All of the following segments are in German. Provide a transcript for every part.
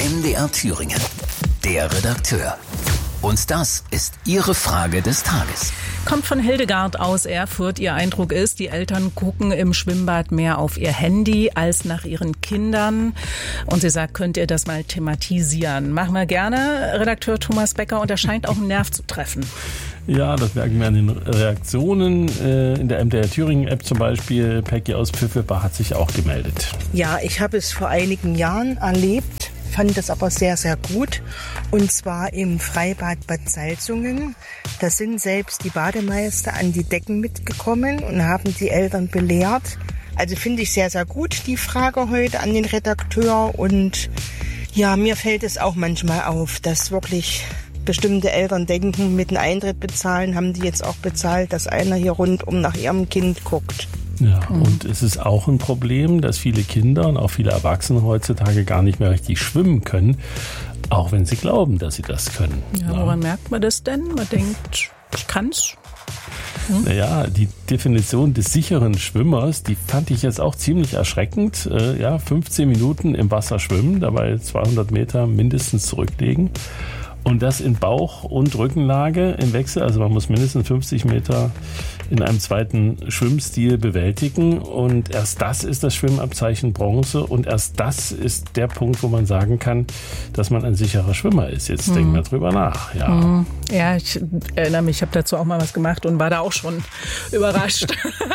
MDR Thüringen. Der Redakteur. Und das ist Ihre Frage des Tages. Kommt von Hildegard aus Erfurt. Ihr Eindruck ist, die Eltern gucken im Schwimmbad mehr auf ihr Handy als nach ihren Kindern. Und sie sagt, könnt ihr das mal thematisieren? Machen wir gerne. Redakteur Thomas Becker, und er scheint auch einen Nerv zu treffen. Ja, das merken wir an den Reaktionen. In der MDR Thüringen-App zum Beispiel, Peggy aus Pfiffelbach hat sich auch gemeldet. Ja, ich habe es vor einigen Jahren erlebt, fand das aber sehr, sehr gut. Und zwar im Freibad Bad Salzungen. Da sind selbst die Bademeister an die Decken mitgekommen und haben die Eltern belehrt. Also finde ich sehr, sehr gut, die Frage heute an den Redakteur. Und ja, mir fällt es auch manchmal auf, dass wirklich bestimmte Eltern denken, mit dem Eintritt bezahlen, haben die jetzt auch bezahlt, dass einer hier rundum nach ihrem Kind guckt. Ja, und es ist auch ein Problem, dass viele Kinder und auch viele Erwachsene heutzutage gar nicht mehr richtig schwimmen können, auch wenn sie glauben, dass sie das können. Ja, woran merkt man das denn? Man denkt, ich kann's. Naja, die Definition des sicheren Schwimmers, die fand ich jetzt auch ziemlich erschreckend. 15 Minuten im Wasser schwimmen, dabei 200 Meter mindestens zurücklegen. Und das in Bauch- und Rückenlage im Wechsel. Also man muss mindestens 50 Meter in einem zweiten Schwimmstil bewältigen. Und erst das ist das Schwimmabzeichen Bronze. Und erst das ist der Punkt, wo man sagen kann, dass man ein sicherer Schwimmer ist. Jetzt denken wir drüber nach. Ja, ich erinnere mich, ich habe dazu auch mal was gemacht und war da auch schon überrascht.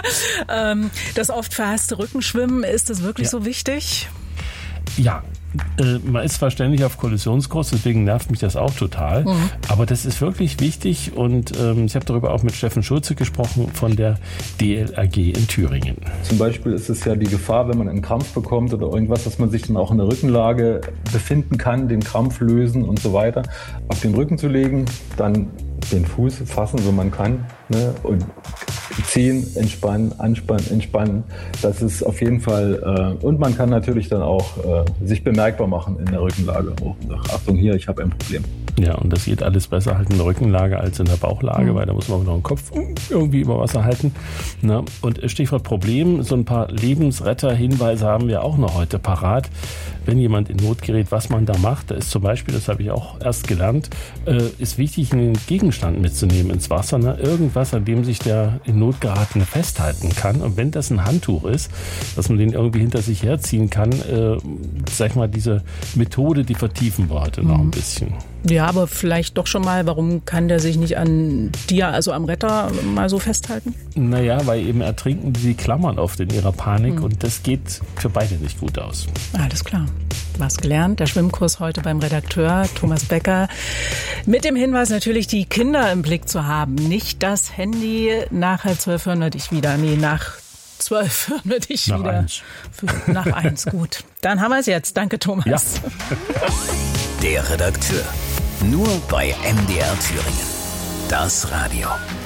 Das oft verhasste Rückenschwimmen, ist das wirklich so wichtig? Ja. Man ist zwar ständig auf Kollisionskurs, deswegen nervt mich das auch total. Aber das ist wirklich wichtig und ich habe darüber auch mit Steffen Schulze gesprochen von der DLRG in Thüringen. Zum Beispiel ist es ja die Gefahr, wenn man einen Krampf bekommt oder irgendwas, dass man sich dann auch in der Rückenlage befinden kann, den Krampf lösen und so weiter. Auf den Rücken zu legen, dann den Fuß fassen, so man kann, ne? Und ziehen, entspannen, anspannen, entspannen. Das ist auf jeden Fall, und man kann natürlich dann auch sich bemerkbar machen in der Rückenlage. Oh, Achtung hier, ich habe ein Problem. Ja, und das geht alles besser halt in der Rückenlage als in der Bauchlage, weil da muss man noch den Kopf irgendwie über Wasser halten. Na, und Stichwort Problem, so ein paar Lebensretter-Hinweise haben wir auch noch heute parat. Wenn jemand in Not gerät, was man da macht, da ist zum Beispiel, das habe ich auch erst gelernt, ist wichtig, einen Gegenstand mitzunehmen ins Wasser. Ne? Irgendwas, an dem sich der in Not geratene festhalten kann. Und wenn das ein Handtuch ist, dass man den irgendwie hinter sich herziehen kann, sag ich mal, diese Methode, die vertiefen wir heute noch ein bisschen. Ja, aber vielleicht doch schon mal, warum kann der sich nicht an dir, also am Retter, mal so festhalten? Naja, weil eben ertrinken die klammern oft in ihrer Panik und das geht für beide nicht gut aus. Alles klar. Was gelernt. Der Schwimmkurs heute beim Redakteur Thomas Becker. Mit dem Hinweis natürlich, die Kinder im Blick zu haben. Nicht das Handy. Nach 12 hören wir dich wieder. Nee, nach 12 hören wir dich nach wieder. 1. Nach 1, gut. Dann haben wir es jetzt. Danke, Thomas. Ja. Der Redakteur. Nur bei MDR Thüringen. Das Radio.